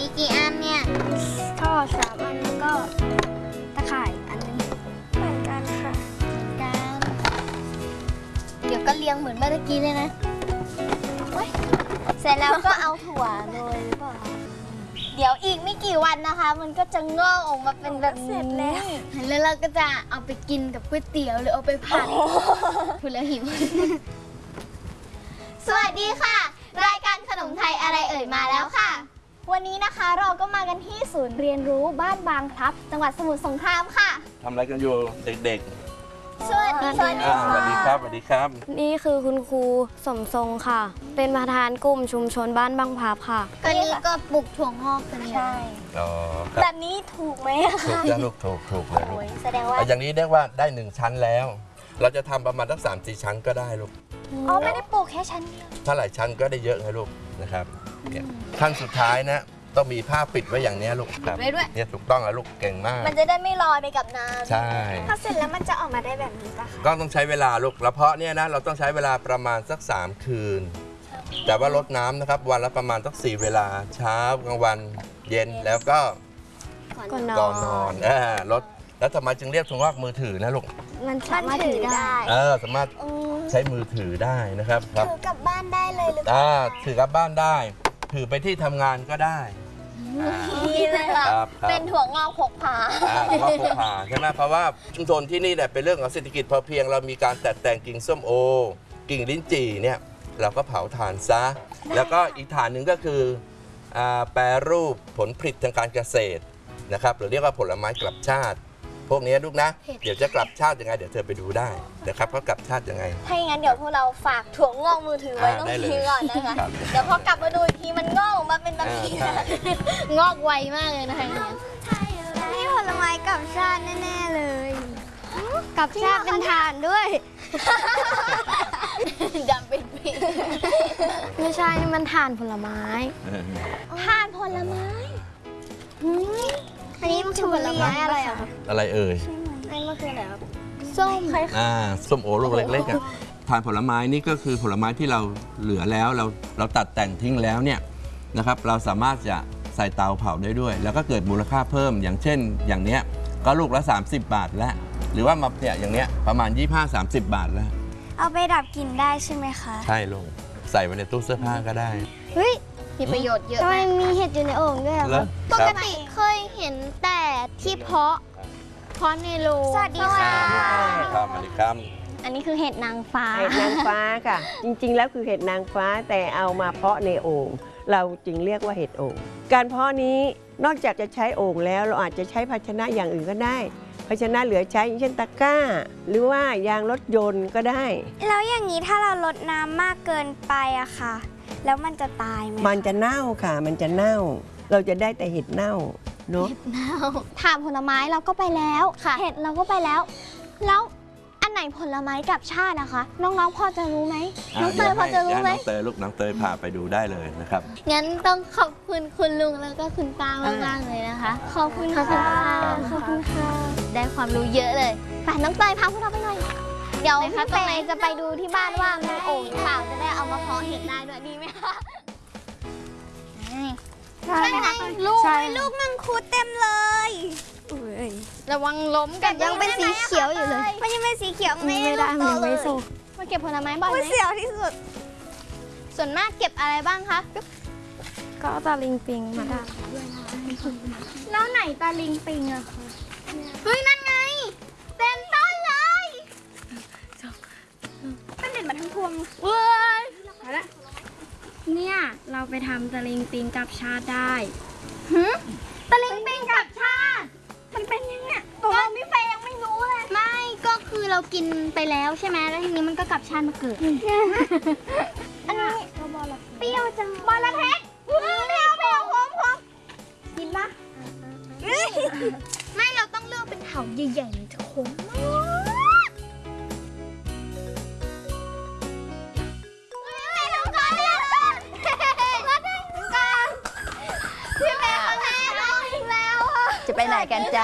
มีกี่อันเนี่ยท่อ3 อันแล้วก็ตะข่ายอันนึงเหมือนกันค่ะกันเดี๋ยวก็เลี้ยงเหมือนเมื่อกี้เลยนะเสร็จแล้วก็เอาถั่วโรยหรือเปล่าเดี๋ยวอีกไม่กี่วันนะคะมันก็จะงอกออกมาเป็นแบบนี้แล้วเราก็จะเอาไปกินกับก๋วยเตี๋ยวหรือเอาไปผัดพูดแล้วหิวสวัสดีค่ะรายการขนมไทยอะไรเอ่ยมาแล้วค่ะวันนี้นะคะเราก็มากันที่ศูนย์เรียนรู้บ้านบางพลับจังหวัดสมุทรสงครามค่ะทำอะไรกันอยู่เด็กๆสวัสดีค่ะสวัสดีครับสวัสดีครับนี่คือคุณครูสมทรงค่ะเป็นประธานกลุ่มชุมชนบ้านบางพลับค่ะก็นี่ก็ปลูกถั่วงอกกันใช่แบบนี้ถูกไหมถูกจ้ะลูกถูกเลยลูกแสดงว่าอย่างนี้เรียกว่าได้1 ชั้นแล้ว เราจะทำประมาณสัก3-4 ชั้นก็ได้ลูกอ๋อไม่ได้ปลูกแค่ชั้นเดียวถ้าหลายชั้นก็ได้เยอะนะลูกนะครับขั้นสุดท้ายนะต้องมีผ้าปิดไว้อย่างนี้ลูกครับเนี่ยถูกต้องแล้วลูกเก่งมากมันจะได้ไม่ลอยไปกับน้ำใช่ถ้าเสร็จแล้วมันจะออกมาได้แบบนี้ป่ะคะก็ต้องใช้เวลาลูกแล้วเพาะเนี่ยนะเราต้องใช้เวลาประมาณสัก3 คืนแต่ว่ารดน้ำนะครับวันละประมาณสัก4 เวลาเช้ากลางวันเย็นแล้วก็ก่อนนอนรดแล้วทำไมจึงเรียกถุงงอกมือถือนะลูกมันสามารถถือได้สามารถใช้มือถือได้นะครับถือกลับบ้านได้เลยหรือเปล่าถือกลับบ้านได้ถือไปที่ทำงานก็ได้นี่เลยค่ะเป็นถั่วงอกพกพางอกพกพาใช่ไหมเพราะว่าชุมชนที่นี่เนี่ยเป็นเรื่องของเศรษฐกิจพอเพียงเรามีการตัดแต่งกิ่งส้มโอกิ่งลิ้นจี่เนี่ยเราก็เผาถ่านซะแล้วก็อีกฐานหนึ่งก็คือแปรรูปผลผลิตทางการเกษตรนะครับหรือเรียกว่าผลไม้กลับชาติพวกนี้ลูกนะเดี๋ยวจะกลับชาติยังไงเดี๋ยวเธอไปดูได้นะครับเขากลับชาติยังไงถ้าอย่างนั้นเดี๋ยวพวกเราฝากถั่วงอกมือถือไว้ตรงนี้ก่อนนะคะเดี๋ยวพอกลับมาดูอีกทีมันงอกออกมาเป็นแบบนี้งอกไวมากเลยนะคะนี่ผลไม้กลับชาติแน่ๆเลยกลับชาติเป็นถ่านด้วยดำเป็นปีไม่ใช่นี่มันถ่านผลไม้ถ่านผลไม้อันนี้มันคือผลไม้อะไรอ่ะอะไรเอ่ยอันนี้มันคืออะไรครับส้มส้มโอลูกเล็กๆถ่านผลไม้นี่ก็คือผลไม้ที่เราเหลือแล้วเราตัดแต่งทิ้งแล้วเนี่ยนะครับเราสามารถจะใส่เตาเผาได้ด้วยแล้วก็เกิดมูลค่าเพิ่มอย่างเช่นอย่างเนี้ยก็ลูกละ30 บาทแล้วหรือว่ามาเนี่ยอย่างเนี้ยประมาณ25-30 บาทแล้วเอาไปดับกลิ่นได้ใช่ไหมคะใช่ลูกใส่ไว้ในตู้เสื้อผ้าก็ได้เฮ้ยมีประโยชน์เยอะทำไมมีเห็ดอยู่ในโอ่งด้วยคะปกติเคยเห็นแต่ที่เพาะในโรงสวัสดีค่ะครับสวัสดีครับอันนี้คือเห็ดนางฟ้าเห็ดนางฟ้าค่ะจริงๆแล้วคือเห็ดนางฟ้าแต่เอามาเพาะในโอ่งเราจึงเรียกว่าเห็ดโอ่งการเพาะนี้นอกจากจะใช้โอ่งแล้วเราอาจจะใช้ภาชนะอย่างอื่นก็ได้ภาชนะเหลือใช้เช่นตะกร้าหรือว่ายางรถยนต์ก็ได้แล้วอย่างนี้ถ้าเราลดน้ำมากเกินไปอะค่ะแล้วมันจะตายไหมมันจะเน่าค่ะมันจะเน่าเราจะได้แต่เห็ดเน่าเนาะเห็ดเน่าถามผลไม้เราก็ไปแล้วเห็ดเราก็ไปแล้วอันไหนผลไม้กับชาตินะคะน้องๆพอจะรู้ไหมน้องเตยพอจะรู้ไหมน้องเตยลูกน้องเตยพาไปดูได้เลยนะครับงั้นต้องขอบคุณคุณลุงแล้วก็คุณตามากๆเลยนะคะขอบคุณค่ะขอบคุณค่ะได้ความรู้เยอะเลยไปน้องเตยพาพวกเราไปหน่อยเดี๋ยวพี่เตยจะไปดูที่บ้านว่ามีโอ่งหรือเปล่าจะได้เอามาเพาะเห็ดได้ด้วยดีไหมคะใช่ไหมลูกมังคุดเต็มเลยระวังล้มกันยังเป็นสีเขียวอยู่เลยมันยังเป็นสีเขียวไม่ได้มันยังไม่สุกมาเก็บผลไม้บ่อยไหมเสียวที่สุดส่วนมากเก็บอะไรบ้างคะก็ตะลิงปิงมาได้แล้วไหนตะลิงปิงอะคะเฮ้ยนั่นไงเต็มต้นเลยมันเด็ดมาทั้งพวงเว้ยเนี่ยเราไปทำตะลิงปิงกับชาติได้ตะลิงปิงกับชาติมันเป็นยังไงตัวพี่เฟยยังไม่รู้เลยไม่ก็คือเรากินไปแล้วใช่ไหมแล้วทีนี้มันก็กลับชาติมาเกิดอันนี้เปรี้ยวจังบอระเพ็ดเปรี้ยวผมกินปะไม่เราต้องเลือกเป็นเถาใหญ่ๆจะขมมากจะไปไหนกันจ๊ะ